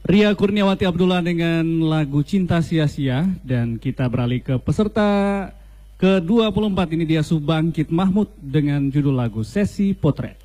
Ria Kurniawati Abdullah dengan lagu Cinta Sia-Sia. Dan kita beralih ke peserta ke-24, ini dia Subangkit Mahmud dengan judul lagu Sesi Potret.